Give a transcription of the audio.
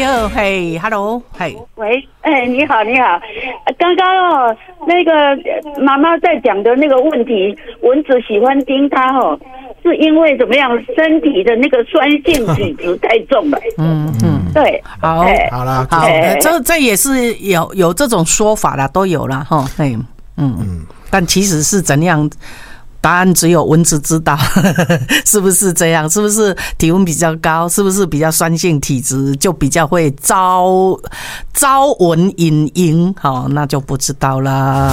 你好，嘿 ，Hello， 嘿， 喂，你好，你好，刚刚那个妈妈在讲的那个问题，蚊子喜欢叮她是因为怎么样？身体的那个酸性体质太重了。对， 好， 好啦， 好，这也是有这种说法啦，都有啦，哈，但其实是怎样？答案只有蚊子知道，是不是这样？是不是体温比较高？是不是比较酸性体质，就比较会招蚊引蝇？好，那就不知道啦。